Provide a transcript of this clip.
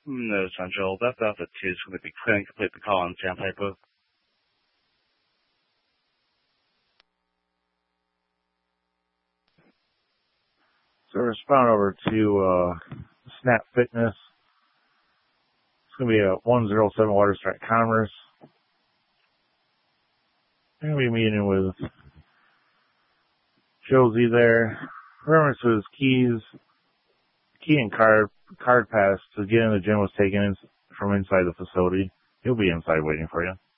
No, Central. That's Alpha 2 is going to be clear and complete the call on Sandpiper. So respond over to Snap Fitness. It's going to be a 107 Water Strike Commerce. I'm going to be meeting with Josie there. Remember, so his keys, key and card pass to get in the gym was taken from inside the facility. He'll be inside waiting for you.